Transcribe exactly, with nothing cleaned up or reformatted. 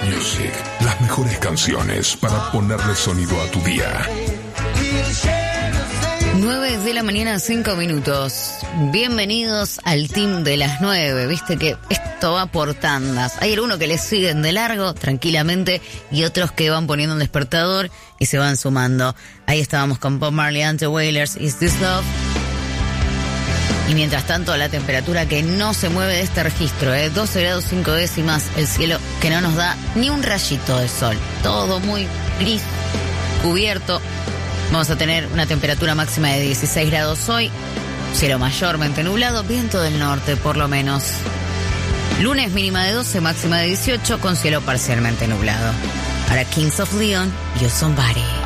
Music. Las mejores canciones para ponerle sonido a tu día. nueve de la mañana, cinco minutos. Bienvenidos al team de las nueve. Viste que esto va por tandas. Hay algunos que les siguen de largo, tranquilamente, y otros que van poniendo un despertador y se van sumando. Ahí estábamos con Bob Marley and the Wailers, Is This Love? Y mientras tanto, la temperatura que no se mueve de este registro, ¿eh? doce grados cinco décimas, el cielo que no nos da ni un rayito de sol. Todo muy gris, cubierto. Vamos a tener una temperatura máxima de dieciséis grados hoy, cielo mayormente nublado, viento del norte por lo menos. Lunes mínima de doce, máxima de dieciocho, con cielo parcialmente nublado. Ahora Kings of Leon, You Somebody.